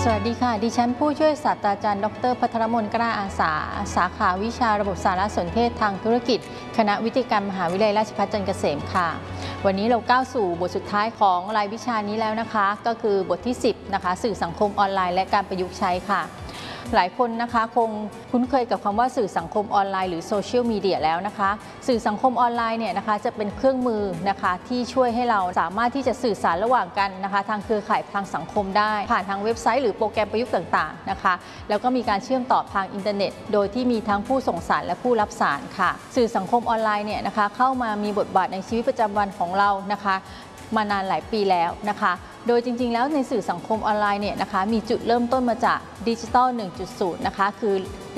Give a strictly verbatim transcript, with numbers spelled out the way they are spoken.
วัสดีค่ะดิฉันผู้ช่วยศาสตราจารย์ดรภัทรมนกล้าอาสาสาขาวิชาระบบสารสนเทศทางธุรกิจคณะวิทยาการมหาวิทยาลัยราชภัฏจันทร์เกษมค่ะวันนี้เราก้าวสู่บทสุดท้ายของรายวิชานี้แล้วนะคะก็คือบทที่สิบนะคะสื่อสังคมออนไลน์และการประยุกต์ใช้ค่ะหลายคนนะคะคงคุ้นเคยกับคำว่าสื่อสังคมออนไลน์หรือโซเชียลมีเดียแล้วนะคะสื่อสังคมออนไลน์เนี่ยนะคะจะเป็นเครื่องมือนะคะที่ช่วยให้เราสามารถที่จะสื่อสารระหว่างกันนะคะทางเครือข่ายทางสังคมได้ผ่านทางเว็บไซต์หรือโปรแกรมประยุกต์ต่างๆนะคะแล้วก็มีการเชื่อมต่อทางอินเทอร์เน็ตโดยที่มีทั้งผู้ส่งสารและผู้รับสารค่ะสื่อสังคมออนไลน์เนี่ยนะคะเข้ามามีบทบาทในชีวิตประจำวันของเรานะคะมานานหลายปีแล้วนะคะโดยจริงๆแล้วในสื่อสังคมออนไลน์เนี่ยนะคะมีจุดเริ่มต้นมาจากดิจิทัล หนึ่งจุดศูนย์ นะคะคือ